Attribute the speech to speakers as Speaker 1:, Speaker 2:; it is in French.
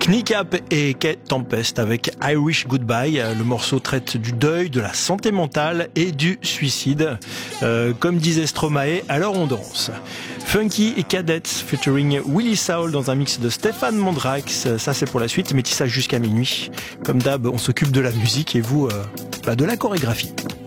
Speaker 1: Kneecap et Kate Tempest avec Irish Goodbye. Le morceau traite du deuil, de la santé mentale et du suicide. Comme disait Stromae, alors on danse. Funky et Cadets featuring Willie Saul dans un mix de Stéphane Mandrax. Ça c'est pour la suite, métissage jusqu'à minuit. Comme d'hab, on s'occupe de la musique et vous, de la chorégraphie.